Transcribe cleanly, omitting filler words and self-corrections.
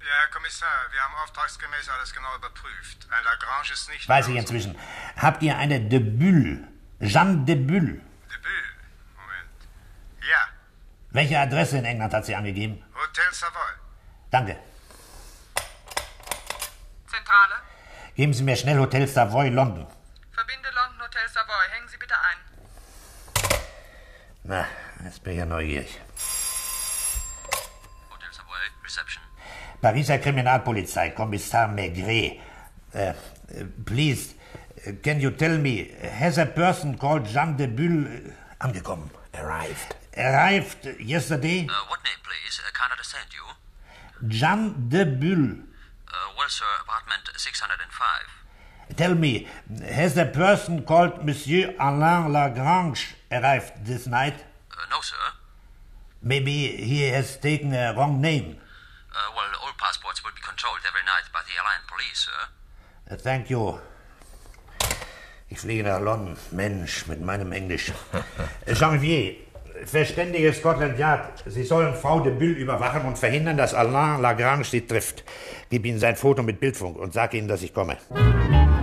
Ja, Herr Kommissar, wir haben auftragsgemäß alles genau überprüft. Ein Lagrange ist nicht... Weiß ich inzwischen. Habt ihr eine de Bulle? Jeanne de Bulle? De Bulle? Moment. Ja. Welche Adresse in England hat sie angegeben? Hotel Savoy. Danke. Zentrale? Geben Sie mir schnell Hotel Savoy, London. Verbinde London Hotel Savoy. Hängen Sie bitte ein. Na, jetzt bin ich ja neugierig. Hotel Savoy, Reception. Pariser Kriminalpolizei, Kommissar Maigret. Please, can you tell me, has a person called Jeanne de Bulle angekommen? Arrived yesterday? What name, please? Can't understand you. Jeanne de Bulle. Well, sir, apartment 605. Tell me, has a person called Monsieur Alain Lagrange arrived this night? No, sir. Maybe he has taken a wrong name. Well, all passports will be controlled every night by the Allied police, sir. Thank you. Ich fliege nach London. Mensch, mit meinem Englisch. Janvier, verständige Scotland Yard. Sie sollen Frau de Bulle überwachen und verhindern, dass Alain Lagrange sie trifft. Gib ihnen sein Foto mit Bildfunk und sag ihnen, dass ich komme.